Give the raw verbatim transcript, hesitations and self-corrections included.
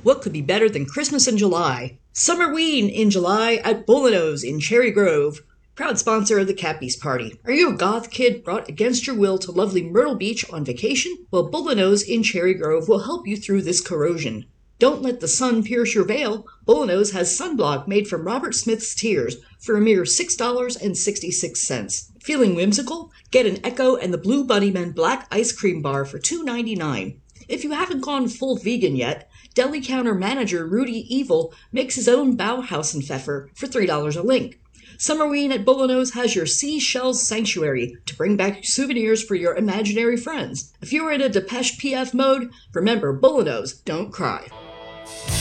What could be better than Christmas in July? Summerween in July at Bolanos in Cherry Grove. Proud sponsor of the Cappies Party. Are you a goth kid brought against your will to lovely Myrtle Beach on vacation? Well, Bolanos in Cherry Grove will help you through this corrosion. Don't let the sun pierce your veil. Bolanos has sunblock made from Robert Smith's tears for a mere six dollars and sixty-six cents. Feeling whimsical? Get an Echo and the Blue Bunnyman Black Ice Cream Bar for two ninety-nine. If you haven't gone full vegan yet, deli counter manager Rudy Evil makes his own Bauhausenpfeffer for three dollars a link. Summerween at Bolanos has your Seashells Sanctuary to bring back souvenirs for your imaginary friends. If you're in a Depeche P F mode, remember Bolanos, don't cry.